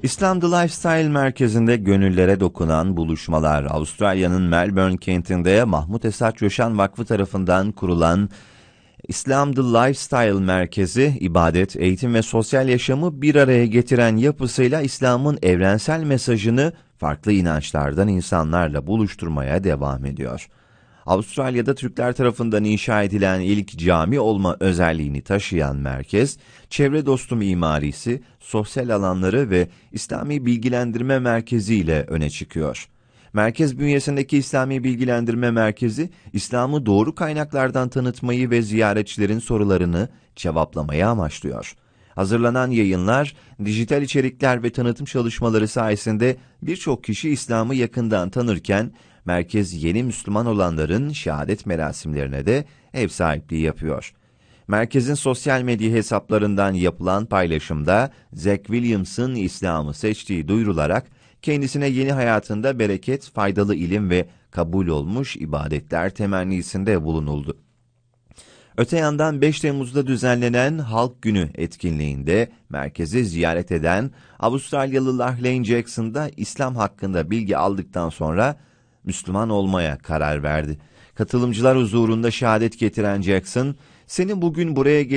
İslam The Lifestyle merkezinde gönüllere dokunan buluşmalar, Avustralya'nın Melbourne kentinde Mahmut Esat Coşan Vakfı tarafından kurulan İslam The Lifestyle merkezi, ibadet, eğitim ve sosyal yaşamı bir araya getiren yapısıyla İslam'ın evrensel mesajını farklı inançlardan insanlarla buluşturmaya devam ediyor. Avustralya'da Türkler tarafından inşa edilen ilk cami olma özelliğini taşıyan merkez, çevre dostu mimarisi, sosyal alanları ve İslami bilgilendirme merkezi ile öne çıkıyor. Merkez bünyesindeki İslami Bilgilendirme Merkezi, İslam'ı doğru kaynaklardan tanıtmayı ve ziyaretçilerin sorularını cevaplamayı amaçlıyor. Hazırlanan yayınlar, dijital içerikler ve tanıtım çalışmaları sayesinde birçok kişi İslam'ı yakından tanırken, merkez yeni Müslüman olanların şehadet merasimlerine de ev sahipliği yapıyor. Merkezin sosyal medya hesaplarından yapılan paylaşımda, Zack Williams'ın İslam'ı seçtiği duyurularak, kendisine yeni hayatında bereket, faydalı ilim ve kabul olmuş ibadetler temennisinde bulunuldu. Öte yandan 5 Temmuz'da düzenlenen Halk Günü etkinliğinde merkezi ziyaret eden Avustralyalı Lachlan Jackson da İslam hakkında bilgi aldıktan sonra Müslüman olmaya karar verdi. Katılımcılar huzurunda şehadet getiren Jackson, "Senin bugün buraya